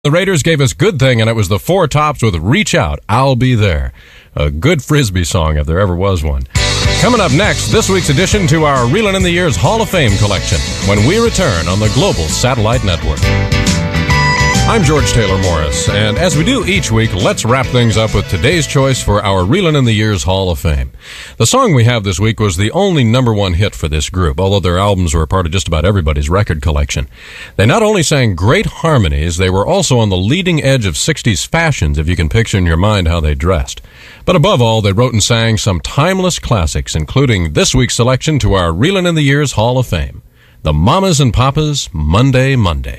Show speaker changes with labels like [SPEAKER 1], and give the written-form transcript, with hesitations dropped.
[SPEAKER 1] The Raiders gave us Good Thing, and it was the Four Tops with Reach Out, I'll Be There. A good Frisbee song, if there ever was one. Coming up next, this week's addition to our Reelin' in the Years Hall of Fame collection, when we return on the Global Satellite Network. I'm George Taylor Morris, and as we do each week, let's wrap things up with today's choice for our Reelin' in the Years Hall of Fame. The song we have this week was the only #1 hit for this group, although their albums were a part of just about everybody's record collection. They not only sang great harmonies, they were also on the leading edge of 60s fashions, if you can picture in your mind how they dressed. But above all, they wrote and sang some timeless classics, including this week's selection to our Reelin' in the Years Hall of Fame, the Mamas and Papas, Monday, Monday.